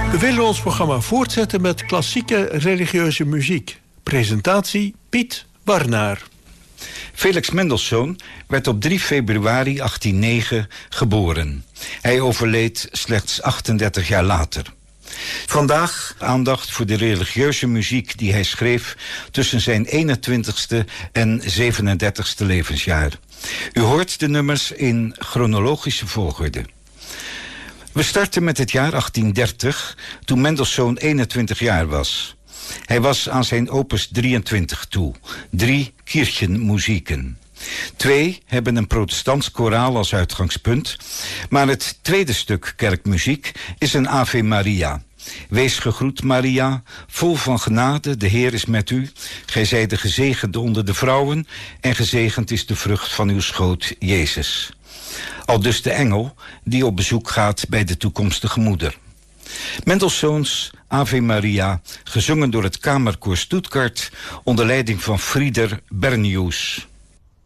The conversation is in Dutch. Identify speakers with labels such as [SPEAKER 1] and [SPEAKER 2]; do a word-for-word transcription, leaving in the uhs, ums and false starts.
[SPEAKER 1] We willen ons programma voortzetten met klassieke religieuze muziek. Presentatie Piet Warnaar.
[SPEAKER 2] Felix Mendelssohn werd op drie februari achttien negen geboren. Hij overleed slechts achtendertig jaar later. Vandaag aandacht voor de religieuze muziek die hij schreef tussen zijn eenentwintigste en zevenendertigste levensjaar. U hoort de nummers in chronologische volgorde. We starten met het jaar achttien dertig, toen Mendelssohn eenentwintig jaar was. Hij was aan zijn opus drieëntwintig toe, drie Kirchenmuzieken. Twee hebben een protestants koraal als uitgangspunt, maar het tweede stuk kerkmuziek is een Ave Maria. Wees gegroet, Maria, vol van genade, de Heer is met u. Gij zijt de gezegende onder de vrouwen en gezegend is de vrucht van uw schoot, Jezus. Aldus de engel die op bezoek gaat bij de toekomstige moeder. Mendelssohns Ave Maria, gezongen door het Kamerkoor Stuttgart onder leiding van Frieder Bernius.